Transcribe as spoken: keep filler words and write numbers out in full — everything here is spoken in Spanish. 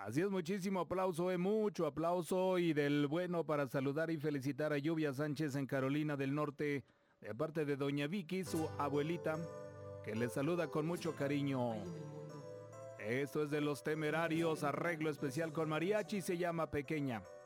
Así es, muchísimo aplauso, eh, mucho aplauso y del bueno para saludar y felicitar a Lluvia Sánchez en Carolina del Norte, de parte de doña Vicky, su abuelita, que le saluda con mucho cariño. Esto es de Los Temerarios, arreglo especial con mariachi, se llama Pequeña.